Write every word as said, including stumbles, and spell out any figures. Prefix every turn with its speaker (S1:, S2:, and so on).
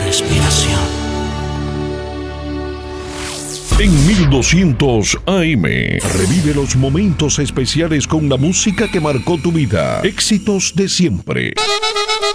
S1: respiración.
S2: En mil doscientos A M, revive los momentos especiales con la música que marcó tu vida. Éxitos de siempre.